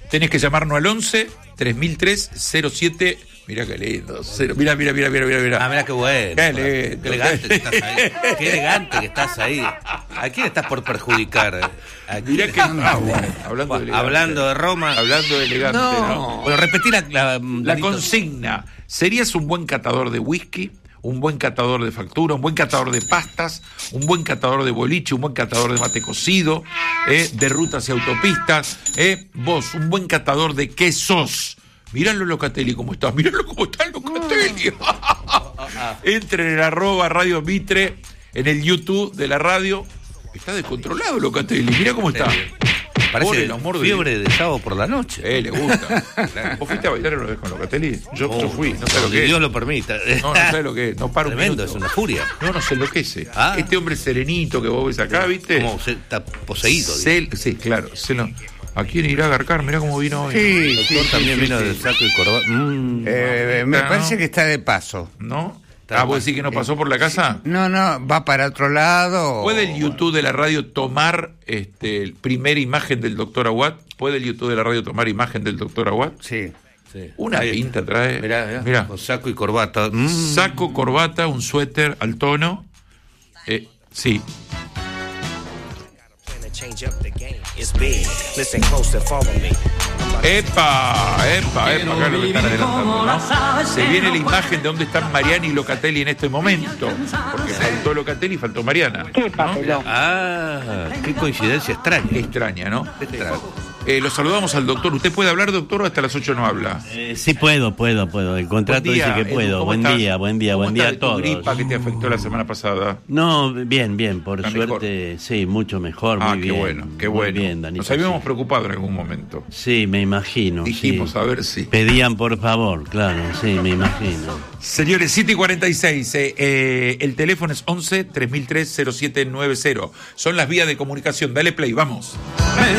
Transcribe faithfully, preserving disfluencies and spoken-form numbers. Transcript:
tenés que llamarnos al once tres mil tres cero siete. Mirá qué lindo. Cero, mirá, mirá, mirá, mirá, mirá. Ah, mirá qué bueno. Qué lindo. Qué elegante que estás ahí. Qué elegante que estás ahí. ¿A quién estás por perjudicar? Mirá que... Ah, bueno, hablando, de hablando de Roma. Hablando de elegante, ¿no? ¿no? Bueno, repetí la... La, la consigna. ¿Serías un buen catador de whisky? Un buen catador de factura, un buen catador de pastas, un buen catador de boliche, un buen catador de mate cocido, eh, de rutas y autopistas. Eh, vos, un buen catador de quesos. Míralo, Locatelli, cómo estás. Míralo cómo está el Locatelli. Entren en arroba Radio Mitre, en el YouTube de la radio. Está descontrolado, Locatelli. Mirá cómo está. Parece el amor de fiebre de sábado por la noche. Eh, le gusta. ¿Vos fuiste a bailar una vez con Locatelli? Yo, oh, yo fui, no sé lo que es. Dios lo permita. No, no sé lo que es. No paro un Tremendo, minuto. Es una furia. No, no se enloquece. Ah. Este hombre serenito que vos ves acá, ¿viste? Como se, está poseído. Se, sí, claro. Se lo, ¿a quién irá a garcar? Mirá cómo vino hoy. Sí, el doctor sí, también sí, vino sí. de saco y corbata. Mm. Eh, me Ah, parece ¿no? que está de paso. ¿No? Ah, ¿vos decís que no pasó por la casa? No, no, va para otro lado. ¿Puede el YouTube de la radio tomar este, primera imagen del doctor Aguad? ¿Puede el YouTube de la radio tomar imagen del doctor Aguad? Sí. Sí. Una Ahí, pinta trae. Mirá, mirá. Mirá. Con saco y corbata. Mm. Saco, corbata, un suéter al tono. Eh, sí. ¡Epa! ¡Epa! ¡Epa! Acá lo que están adelantando, ¿no? Se viene la imagen de dónde están Mariana y Locatelli en este momento. Porque faltó Locatelli y faltó Mariana. Qué papelón. Ah, qué coincidencia extraña. Extraña, ¿no? Extraña. Eh, lo saludamos al doctor. ¿Usted puede hablar, doctor, o hasta las ocho no habla? Eh, sí puedo, puedo, puedo. El contrato Buen día, dice que Edu, puedo. ¿cómo Buen estás? día, buen día, ¿Cómo buen día está a de tu todos. gripa que te afectó la semana pasada? No, bien, bien, por ¿Está suerte, sí, mucho mejor, Ah, muy qué bien. bueno, qué muy bueno. bien, Danilo, Nos habíamos sí. preocupado en algún momento. Sí, me imagino. Dijimos, sí. a ver si... Pedían por favor, claro, sí, me imagino. Señores, siete y cuarenta y seis, eh, eh, el teléfono es once tres mil tres cero siete nueve cero. Son las vías de comunicación. Dale play, vamos.